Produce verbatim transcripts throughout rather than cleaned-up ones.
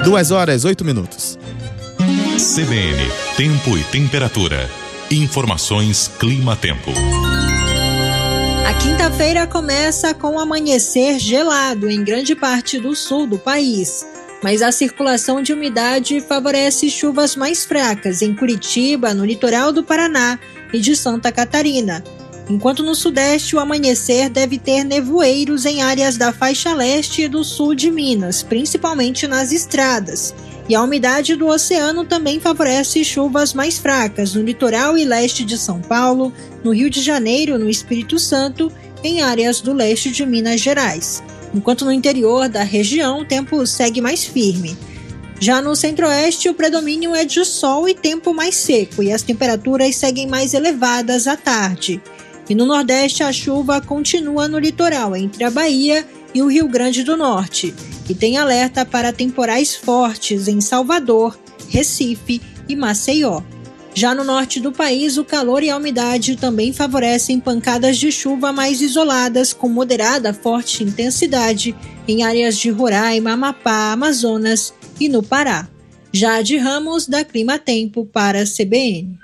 Duas horas, oito minutos. C B N, tempo e temperatura. Informações Clima-Tempo. A quinta-feira começa com um amanhecer gelado em grande parte do sul do país, mas a circulação de umidade favorece chuvas mais fracas em Curitiba, no litoral do Paraná e de Santa Catarina, enquanto no sudeste o amanhecer deve ter nevoeiros em áreas da faixa leste e do sul de Minas, principalmente nas estradas. E a umidade do oceano também favorece chuvas mais fracas no litoral e leste de São Paulo, no Rio de Janeiro, no Espírito Santo, em áreas do leste de Minas Gerais. Enquanto no interior da região o tempo segue mais firme. Já no centro-oeste o predomínio é de sol e tempo mais seco e as temperaturas seguem mais elevadas à tarde. E no nordeste a chuva continua no litoral entre a Bahia e o Rio Grande do Norte, e tem alerta para temporais fortes em Salvador, Recife e Maceió. Já no norte do país, o calor e a umidade também favorecem pancadas de chuva mais isoladas com moderada a forte intensidade em áreas de Roraima, Amapá, Amazonas e no Pará. Jade Ramos, da Clima-Tempo, para a C B N.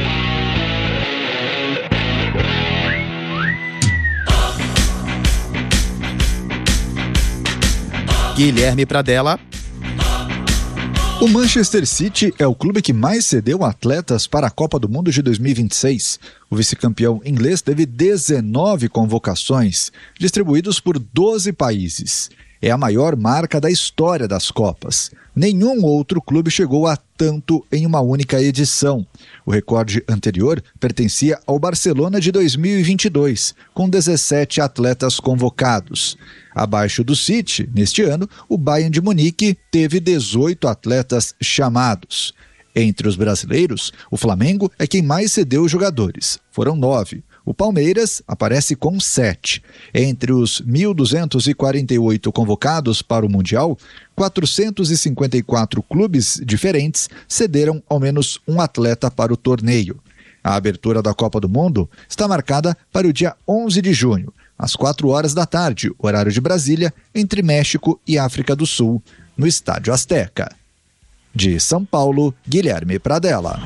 Guilherme Pradella. O Manchester City é o clube que mais cedeu atletas para a Copa do Mundo de dois mil e vinte e seis. O vice-campeão inglês teve dezenove convocações, distribuídos por doze países. É a maior marca da história das Copas. Nenhum outro clube chegou a tanto em uma única edição. O recorde anterior pertencia ao Barcelona de dois mil e vinte e dois, com dezessete atletas convocados. Abaixo do City, neste ano, o Bayern de Munique teve dezoito atletas chamados. Entre os brasileiros, o Flamengo é quem mais cedeu jogadores. Foram nove. O Palmeiras aparece com sete. Entre os mil duzentos e quarenta e oito convocados para o Mundial, quatrocentos e cinquenta e quatro clubes diferentes cederam ao menos um atleta para o torneio. A abertura da Copa do Mundo está marcada para o dia onze de junho, às quatro horas da tarde, horário de Brasília, entre México e África do Sul, no Estádio Azteca. De São Paulo, Guilherme Pradella.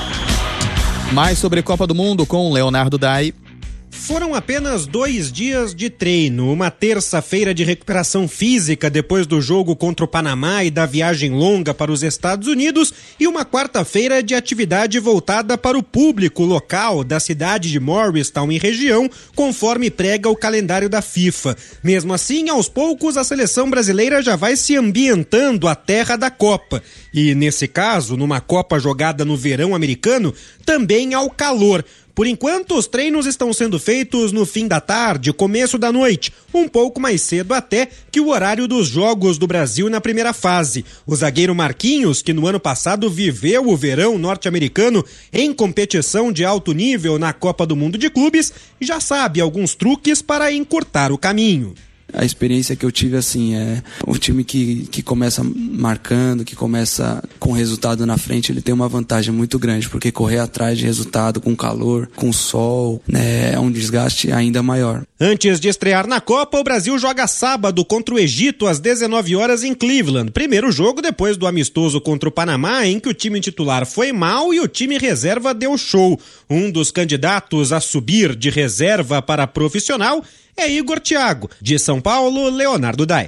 Mais sobre Copa do Mundo com Leonardo Dai. Foram apenas dois dias de treino, uma terça-feira de recuperação física depois do jogo contra o Panamá e da viagem longa para os Estados Unidos e uma quarta-feira de atividade voltada para o público local da cidade de Morristown e região, conforme prega o calendário da FIFA. Mesmo assim, aos poucos, a seleção brasileira já vai se ambientando à terra da Copa. E, nesse caso, numa Copa jogada no verão americano, também ao calor. Por enquanto, os treinos estão sendo feitos no fim da tarde, começo da noite, um pouco mais cedo até que o horário dos jogos do Brasil na primeira fase. O zagueiro Marquinhos, que no ano passado viveu o verão norte-americano em competição de alto nível na Copa do Mundo de Clubes, já sabe alguns truques para encurtar o caminho. A experiência que eu tive, assim, é o time que, que começa marcando, que começa com resultado na frente, ele tem uma vantagem muito grande, porque correr atrás de resultado com calor, com sol, né, é um desgaste ainda maior. Antes de estrear na Copa, o Brasil joga sábado contra o Egito às dezenove horas em Cleveland. Primeiro jogo depois do amistoso contra o Panamá, em que o time titular foi mal e o time reserva deu show. Um dos candidatos a subir de reserva para profissional é Igor Thiago. De São Paulo, Leonardo Dai.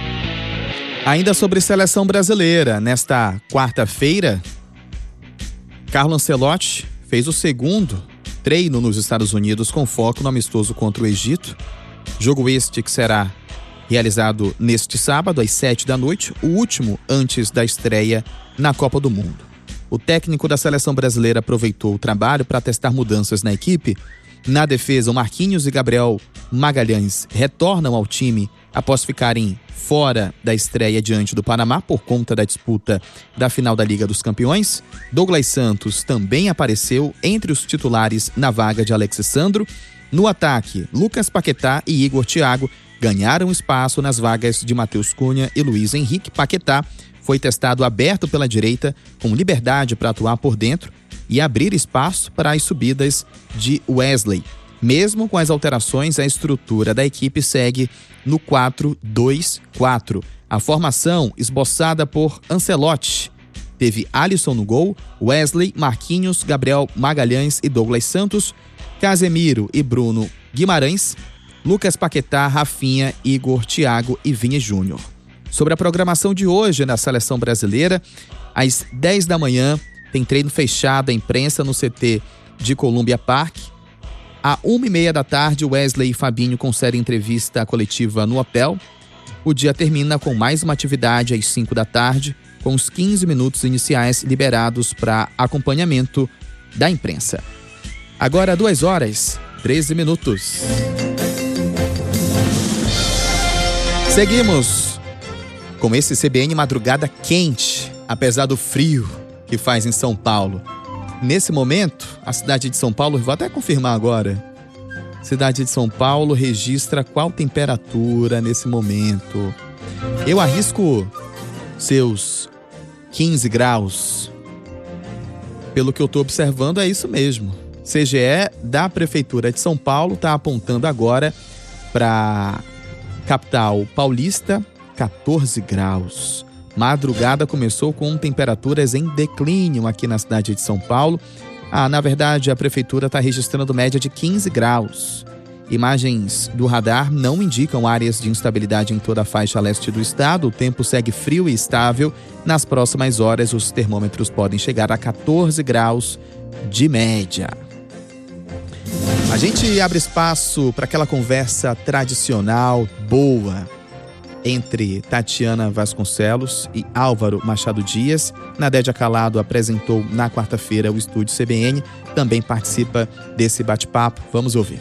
Ainda sobre seleção brasileira, nesta quarta-feira, Carlo Ancelotti fez o segundo treino nos Estados Unidos com foco no amistoso contra o Egito. Jogo este que será realizado neste sábado às sete da noite, o último antes da estreia na Copa do Mundo. O técnico da seleção brasileira aproveitou o trabalho para testar mudanças na equipe. Na defesa, o Marquinhos e Gabriel Magalhães retornam ao time após ficarem fora da estreia diante do Panamá por conta da disputa da final da Liga dos Campeões. Douglas Santos também apareceu entre os titulares na vaga de Alexis Sandro. No ataque, Lucas Paquetá e Igor Thiago ganharam espaço nas vagas de Matheus Cunha e Luiz Henrique. Paquetá foi testado aberto pela direita, com liberdade para atuar por dentro e abrir espaço para as subidas de Wesley. Mesmo com as alterações, a estrutura da equipe segue no quatro dois quatro. A formação esboçada por Ancelotti teve Alisson no gol, Wesley, Marquinhos, Gabriel Magalhães e Douglas Santos, Casemiro e Bruno Guimarães, Lucas Paquetá, Rafinha, Igor, Thiago e Vini Júnior. Sobre a programação de hoje na seleção brasileira, às dez da manhã tem treino fechado à imprensa no C T de Columbia Park. À uma e meia da tarde, Wesley e Fabinho concedem entrevista coletiva no hotel. O dia termina com mais uma atividade às cinco da tarde, com os quinze minutos iniciais liberados para acompanhamento da imprensa. Agora duas horas, treze minutos. Seguimos com esse C B N Madrugada quente, apesar do frio que faz em São Paulo. Nesse momento, a cidade de São Paulo, vou até confirmar agora, cidade de São Paulo registra qual temperatura nesse momento? Eu arrisco seus quinze graus. Pelo que eu estou observando, é isso mesmo. C G E da Prefeitura de São Paulo está apontando agora para capital paulista, catorze graus. Madrugada começou com temperaturas em declínio aqui na cidade de São Paulo. Ah, na verdade, a prefeitura está registrando média de quinze graus. Imagens do radar não indicam áreas de instabilidade em toda a faixa leste do estado. O tempo segue frio e estável. Nas próximas horas, os termômetros podem chegar a catorze graus de média. A gente abre espaço para aquela conversa tradicional, boa, entre Tatiana Vasconcelos e Álvaro Machado Dias. Nadédia Calado apresentou na quarta-feira o Estúdio C B N, também participa desse bate-papo. Vamos ouvir.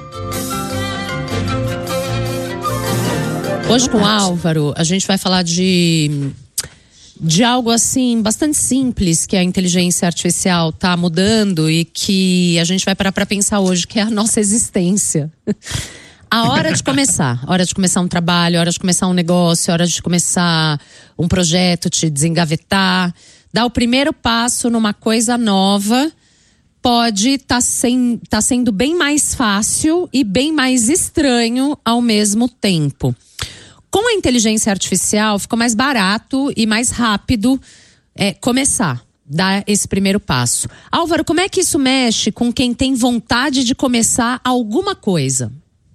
Hoje com o Álvaro, a gente vai falar de, de algo assim bastante simples que a inteligência artificial está mudando e que a gente vai parar para pensar hoje, que é a nossa existência. A hora de começar, a hora de começar um trabalho, a hora de começar um negócio, a hora de começar um projeto, te desengavetar, dar o primeiro passo numa coisa nova, pode estar tá sem, tá sendo bem mais fácil e bem mais estranho ao mesmo tempo. Com a inteligência artificial, ficou mais barato e mais rápido é, começar, dar esse primeiro passo. Álvaro, como é que isso mexe com quem tem vontade de começar alguma coisa?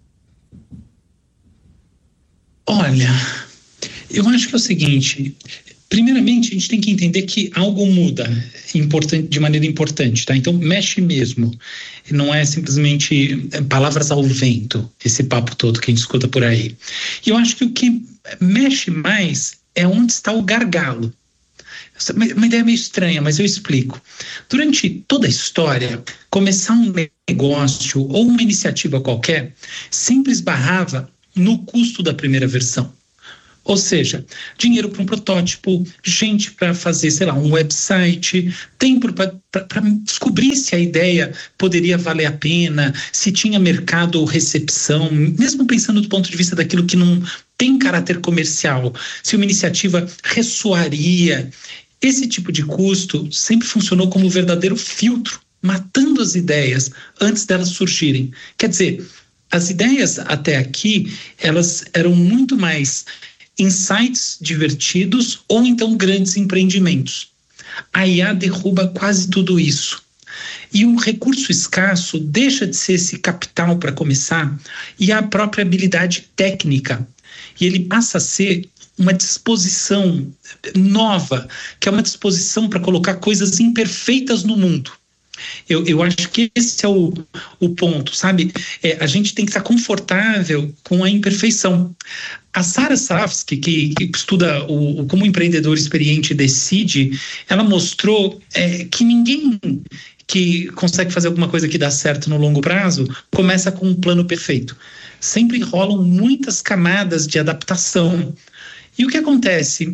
Olha, eu acho que é o seguinte, primeiramente a gente tem que entender que algo muda importante, de maneira importante, tá? Então mexe mesmo, não é simplesmente palavras ao vento, esse papo todo que a gente escuta por aí. E eu acho que o que mexe mais é onde está o gargalo. Uma ideia meio estranha, mas eu explico. Durante toda a história, começar um negócio ou uma iniciativa qualquer sempre esbarrava no custo da primeira versão. Ou seja, dinheiro para um protótipo, gente para fazer, sei lá, um website, tempo para descobrir se a ideia poderia valer a pena, se tinha mercado ou recepção, mesmo pensando do ponto de vista daquilo que não tem caráter comercial, se uma iniciativa ressoaria. Esse tipo de custo sempre funcionou como um verdadeiro filtro, matando as ideias antes delas surgirem. Quer dizer, as ideias até aqui, elas eram muito mais insights divertidos ou então grandes empreendimentos. A I A derruba quase tudo isso. E o recurso escasso deixa de ser esse capital para começar e a própria habilidade técnica. E ele passa a ser uma disposição nova, que é uma disposição para colocar coisas imperfeitas no mundo. Eu, eu acho que esse é o, o ponto, sabe? É, a gente tem que estar confortável com a imperfeição. A Sara Safsky, que, que estuda o, o como o empreendedor experiente decide, ela mostrou é, que ninguém que consegue fazer alguma coisa que dá certo no longo prazo começa com um plano perfeito. Sempre rolam muitas camadas de adaptação. E o que acontece?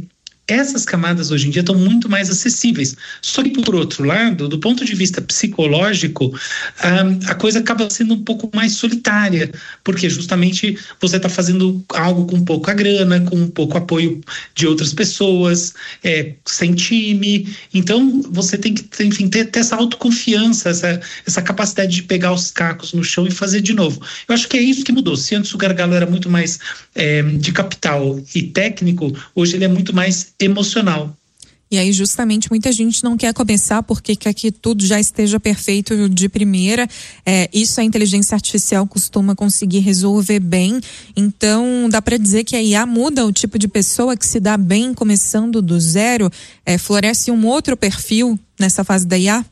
essas camadas hoje em dia estão muito mais acessíveis. Só que, por outro lado, do ponto de vista psicológico, a, a coisa acaba sendo um pouco mais solitária, porque justamente você está fazendo algo com pouca grana, com pouco apoio de outras pessoas, é, sem time. Então, você tem que, enfim, ter, ter essa autoconfiança, essa, essa capacidade de pegar os cacos no chão e fazer de novo. Eu acho que é isso que mudou. Se antes o gargalo era muito mais é, de capital e técnico, hoje ele é muito mais emocional. E aí justamente muita gente não quer começar porque quer que tudo já esteja perfeito de primeira. É, isso a inteligência artificial costuma conseguir resolver bem. Então dá para dizer que a I A muda o tipo de pessoa que se dá bem começando do zero. É, floresce um outro perfil nessa fase da I A?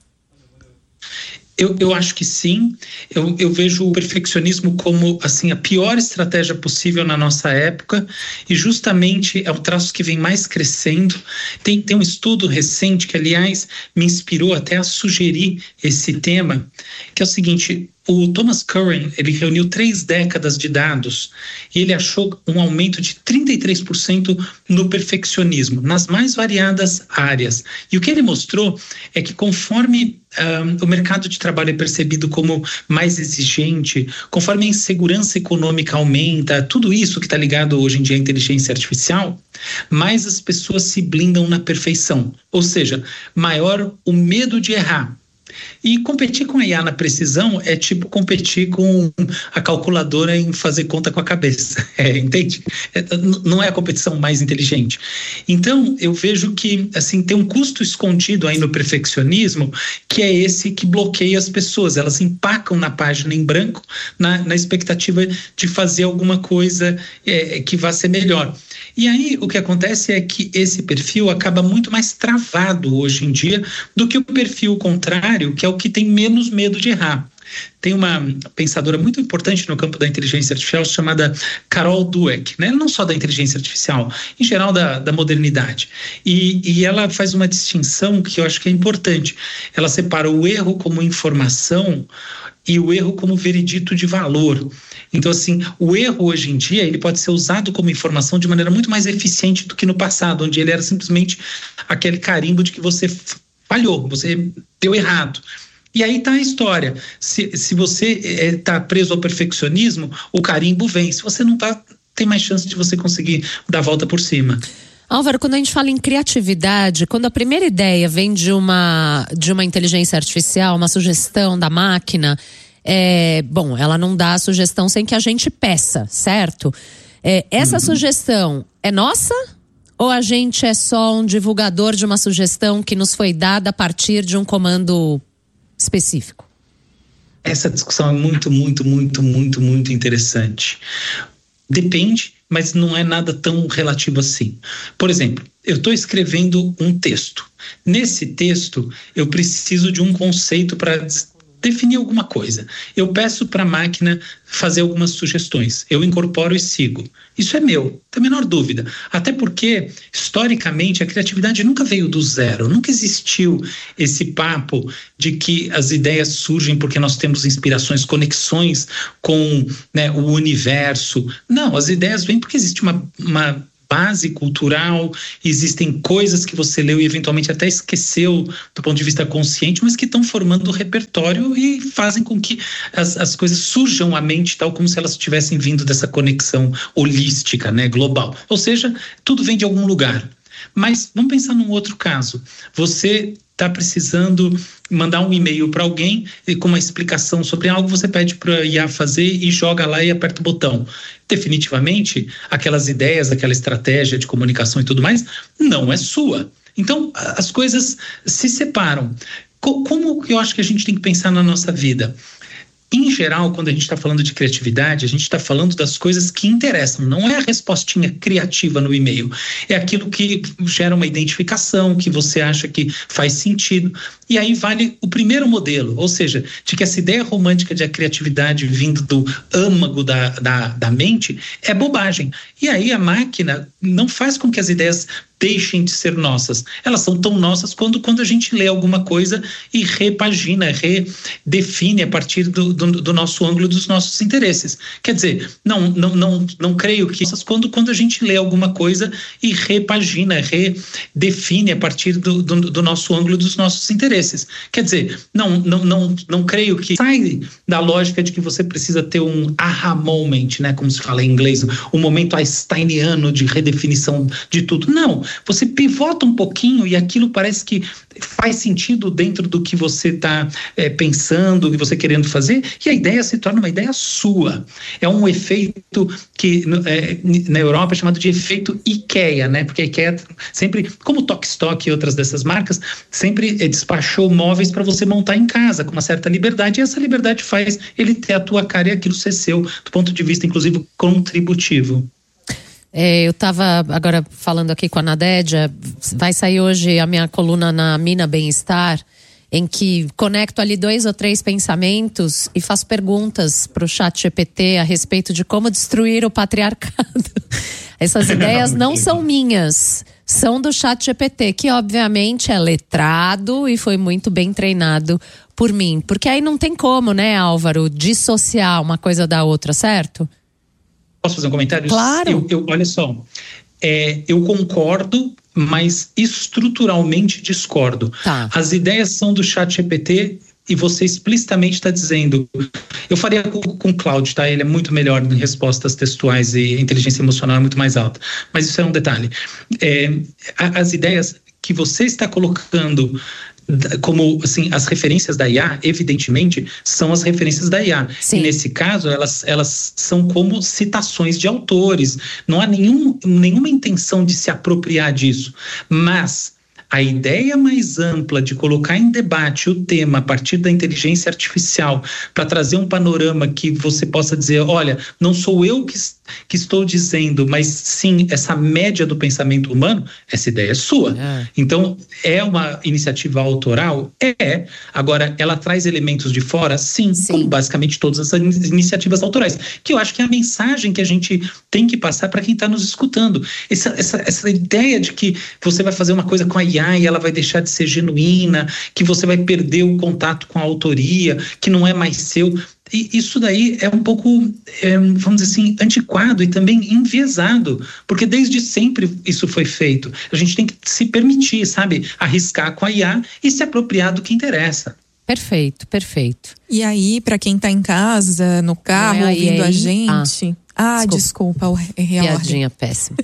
Eu, eu acho que sim. Eu, eu vejo o perfeccionismo como assim, a pior estratégia possível na nossa época, e justamente é o traço que vem mais crescendo. Tem, tem um estudo recente que, aliás, me inspirou até a sugerir esse tema, que é o seguinte: o Thomas Curran, ele reuniu três décadas de dados e ele achou um aumento de trinta e três por cento no perfeccionismo, nas mais variadas áreas. E o que ele mostrou é que conforme um, o mercado de trabalho é percebido como mais exigente, conforme a insegurança econômica aumenta, tudo isso que está ligado hoje em dia à inteligência artificial, mais as pessoas se blindam na perfeição. Ou seja, maior o medo de errar. E competir com a I A na precisão é tipo competir com a calculadora em fazer conta com a cabeça, é, entende? É, não é a competição mais inteligente. Então, eu vejo que assim, tem um custo escondido aí no perfeccionismo, que é esse que bloqueia as pessoas. Elas empacam na página em branco, na, na expectativa de fazer alguma coisa é, que vá ser melhor. E aí, o que acontece é que esse perfil acaba muito mais travado hoje em dia do que o perfil contrário, que é o que tem menos medo de errar. Tem uma pensadora muito importante no campo da inteligência artificial chamada Carol Dweck, né? Não só da inteligência artificial, em geral da, da modernidade. E, e ela faz uma distinção que eu acho que é importante. Ela separa o erro como informação e o erro como veredito de valor. Então, assim, o erro hoje em dia, ele pode ser usado como informação de maneira muito mais eficiente do que no passado, onde ele era simplesmente aquele carimbo de que você falhou, você deu errado. E aí está a história. Se, se você está é, preso ao perfeccionismo, o carimbo vem. Se você não está, tem mais chance de você conseguir dar a volta por cima. Álvaro, quando a gente fala em criatividade, quando a primeira ideia vem de uma, de uma inteligência artificial, uma sugestão da máquina, é, bom, ela não dá a sugestão sem que a gente peça, certo? É, essa uhum. sugestão é nossa? Ou a gente é só um divulgador de uma sugestão que nos foi dada a partir de um comando específico? Essa discussão é muito, muito, muito, muito, muito interessante. Depende, mas não é nada tão relativo assim. Por exemplo, eu estou escrevendo um texto. Nesse texto, eu preciso de um conceito para definir alguma coisa. Eu peço para a máquina fazer algumas sugestões. Eu incorporo e sigo. Isso é meu, tem a menor dúvida. Até porque, historicamente, a criatividade nunca veio do zero. Nunca existiu esse papo de que as ideias surgem porque nós temos inspirações, conexões com, né, o universo. Não, as ideias vêm porque existe uma... uma base cultural, existem coisas que você leu e eventualmente até esqueceu do ponto de vista consciente, mas que estão formando o repertório e fazem com que as, as coisas surjam à mente tal como se elas tivessem vindo dessa conexão holística, né, global. Ou seja, tudo vem de algum lugar. Mas vamos pensar num outro caso. Você está precisando mandar um e-mail para alguém e com uma explicação sobre algo, você pede para a I A fazer e joga lá e aperta o botão. Definitivamente, aquelas ideias, aquela estratégia de comunicação e tudo mais, não é sua. Então, as coisas se separam. Como que eu acho que a gente tem que pensar na nossa vida? Em geral, quando a gente está falando de criatividade, a gente está falando das coisas que interessam. Não é a respostinha criativa no e-mail. É aquilo que gera uma identificação, que você acha que faz sentido. E aí vale o primeiro modelo, ou seja, de que essa ideia romântica de a criatividade vindo do âmago da, da, da mente é bobagem. E aí a máquina não faz com que as ideias deixem de ser nossas. Elas são tão nossas quando, quando a gente lê alguma coisa e repagina, redefine a partir do, do, do nosso ângulo, dos nossos interesses. Quer dizer, não, não, não, não creio que quando, quando a gente lê alguma coisa e repagina, redefine a partir do, do, do nosso ângulo, dos nossos interesses. Quer dizer, não, não, não, não creio que sai da lógica de que você precisa ter um aha moment, né, como se fala em inglês, um momento einsteiniano de redefinição de tudo. Não, você pivota um pouquinho e aquilo parece que faz sentido dentro do que você está é, pensando, que você querendo fazer, e a ideia se torna uma ideia sua. É um efeito que é, na Europa é chamado de efeito IKEA, né? Porque a IKEA sempre, como Tok-Stock e outras dessas marcas, sempre é, despachou móveis para você montar em casa com uma certa liberdade, e essa liberdade faz ele ter a tua cara e aquilo ser seu, do ponto de vista, inclusive, contributivo. É, eu estava agora falando aqui com a Nadédia, vai sair hoje a minha coluna na Mina Bem-Estar, em que conecto ali dois ou três pensamentos e faço perguntas para o chat G P T a respeito de como destruir o patriarcado. Essas ideias não são minhas, são do chat G P T, que obviamente é letrado e foi muito bem treinado por mim. Porque aí não tem como, né, Álvaro, dissociar uma coisa da outra, certo? Posso fazer um comentário? Claro. Eu, eu, olha só, é, eu concordo, mas estruturalmente discordo. Tá. As ideias são do chat G P T e você explicitamente está dizendo... Eu faria com, com o Cláudio, tá? Ele é muito melhor em respostas textuais e a inteligência emocional é muito mais alta. Mas isso é um detalhe. É, as ideias que você está colocando... como assim, as referências da I A, evidentemente, são as referências da I A. Sim. E nesse caso, elas, elas são como citações de autores. Não há nenhum, nenhuma intenção de se apropriar disso. Mas a ideia mais ampla de colocar em debate o tema a partir da inteligência artificial para trazer um panorama que você possa dizer, olha, não sou eu que, que estou dizendo, mas sim essa média do pensamento humano, essa ideia é sua. É. Então, é uma iniciativa autoral? É. Agora, ela traz elementos de fora? Sim, sim. Como basicamente todas as iniciativas autorais. Que eu acho que é a mensagem que a gente tem que passar para quem está nos escutando. Essa, essa, essa ideia de que você vai fazer uma coisa com a I A e ela vai deixar de ser genuína, que você vai perder o contato com a autoria, que não é mais seu. E isso daí é um pouco, é, vamos dizer assim, antiquado e também enviesado, porque desde sempre isso foi feito. A gente tem que se permitir, sabe, arriscar com a I A e se apropriar do que interessa. Perfeito, perfeito. E aí, para quem tá em casa, no carro, é ouvindo a gente... Ah, ah desculpa, o real. Piadinha péssima.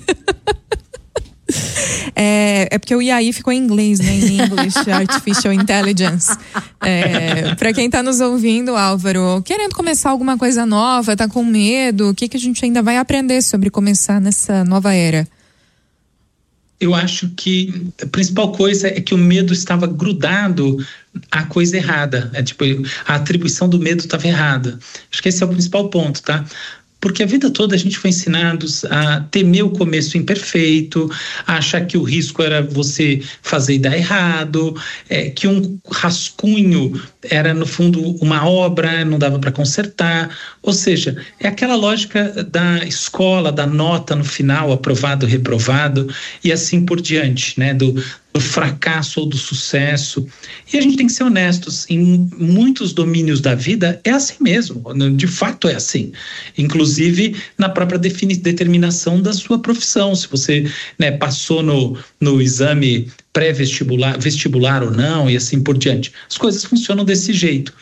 É, é porque o I A I ficou em inglês, né? Em English Artificial Intelligence. É, para quem tá nos ouvindo, Álvaro, querendo começar alguma coisa nova, tá com medo, o que, que a gente ainda vai aprender sobre começar nessa nova era? Eu acho que a principal coisa é que o medo estava grudado à coisa errada. É tipo, a atribuição do medo estava errada. Acho que esse é o principal ponto, tá? Porque a vida toda a gente foi ensinados a temer o começo imperfeito, a achar que o risco era você fazer e dar errado, é, que um rascunho era, no fundo, uma obra, não dava para consertar. Ou seja, é aquela lógica da escola, da nota no final, aprovado, reprovado, e assim por diante, né? Do, do fracasso ou do sucesso. E a gente tem que ser honestos, em muitos domínios da vida é assim mesmo, de fato é assim. Inclusive na própria defini- determinação da sua profissão, se você, né, passou no, no exame pré-vestibular, vestibular ou não, e assim por diante. As coisas funcionam desse jeito.